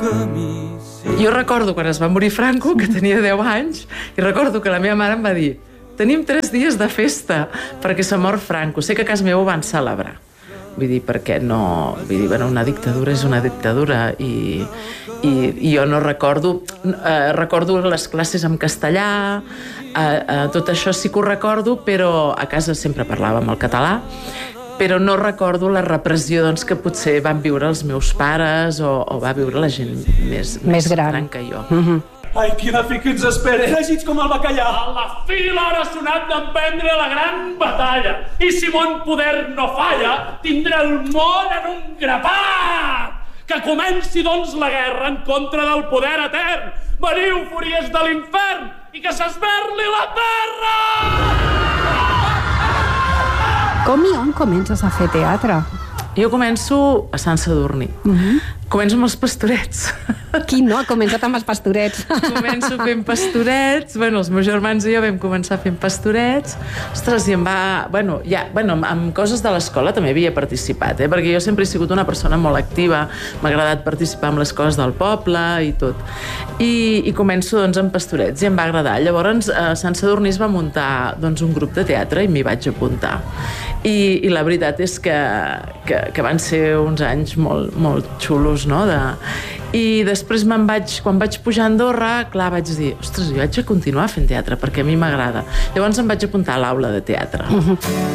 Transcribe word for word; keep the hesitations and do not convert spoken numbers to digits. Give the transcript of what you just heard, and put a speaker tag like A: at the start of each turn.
A: Jo recordo quan es va morir Franco, que tenia deu anys, i recordo que la meva mare em va dir: tenim tres dies de festa perquè s'ha mort Franco. Sé que a casa meu ho van celebrar. Vull dir, perquè no... Vull dir, bueno, una dictadura és una dictadura i, i, i jo no recordo... Eh, recordo les classes en castellà, eh, eh, tot això sí que ho recordo, però a casa sempre parlàvem el català, però no recordo la repressió doncs, que potser van viure els meus pares o, o va viure la gent més, més,
B: més gran.
A: gran que jo.
B: Mm-hmm.
C: Ai, quina fi que ens espera, llegits com el bacallà.
D: A la fi l'hora ha sonat d'emprendre la gran batalla. I si mon poder no falla, tindrà el món en un grapat. Que comenci, doncs, la guerra en contra del poder etern. Veniu, fúries de l'infern, i que s'esberli la terra!
B: Com i on comences a fer teatre?
A: Jo començo a Sant Sadurní. Uh-huh. Començo amb els pastorets.
B: Qui no ha començat amb els pastorets?
A: Començo fent pastorets. Bueno, els meus germans i jo vam començar fent pastorets. Ostres, i em va... Bueno, ja, bueno, amb coses de l'escola també havia participat, eh? Perquè jo sempre he sigut una persona molt activa. M'ha agradat participar en les coses del poble i tot. I, i començo, doncs, amb pastorets i em va agradar. Llavors, a Sant Sadurní es va muntar, doncs, un grup de teatre i m'hi vaig apuntar. I, i la veritat és que, que, que van ser uns anys molt, molt xulos, no? De... I després me'n vaig, quan vaig pujar a Andorra, clar, vaig dir, ostres, jo haig de continuar fent teatre perquè a mi m'agrada. Llavors em vaig apuntar a l'aula de teatre. Uh-huh.